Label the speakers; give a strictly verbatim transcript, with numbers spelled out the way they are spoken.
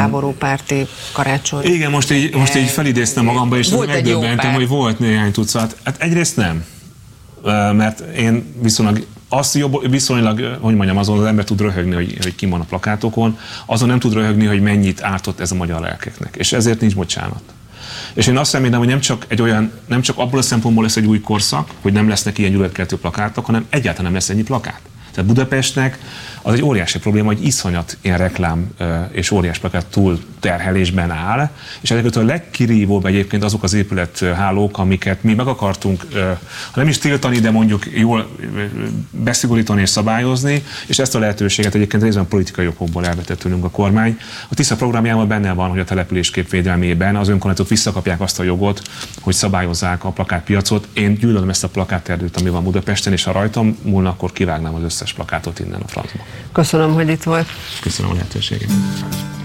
Speaker 1: háborúpárti karácsony.
Speaker 2: Igen, most így, most így felidéztem magamba, és megdöbbentem, hogy volt néhány tucat. Hát egyrészt nem, mert én viszonylag azt jobb, viszonylag, hogy mondjam, azon az ember tud röhögni, hogy, hogy ki van a plakátokon, azon nem tud röhögni, hogy mennyit ártott ez a magyar lelkeknek. És ezért nincs bocsánat. És én azt remélem, hogy nem csak egy olyan, nem csak abból a szempontból lesz egy új korszak, hogy nem lesznek ilyen gyűlöletkeltő plakátok, hanem egyáltalán nem lesz ennyi plakát. Tehát Budapestnek az egy óriási probléma, hogy iszonyat ilyen reklám és óriás plakát túlterhelésben áll, és ezeket a legkirívóbb egyébként azok az épülethálók, amiket mi meg akartunk, ha nem is tiltani, de mondjuk jól beszigorítani és szabályozni, és ezt a lehetőséget egyébként részben politikai okokból elvetett tőlünk a kormány. A TISZA programjában benne van, hogy a településkép védelmében az önkormányzatok visszakapják azt a jogot, hogy szabályozzák a plakátpiacot. Én gyűlölöm ezt a plakáterdőt, ami van Budapesten, és ha rajtam múlna, akkor kivágnám az összes plakátot innen a francba.
Speaker 1: Köszönöm, hogy itt volt.
Speaker 2: Köszönöm a lehetőséget.